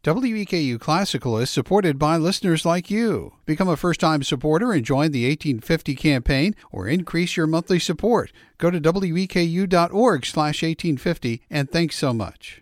WEKU Classical is supported by listeners like you. Become a first-time supporter and join the 1850 campaign or increase your monthly support. Go to weku.org/1850 and thanks so much.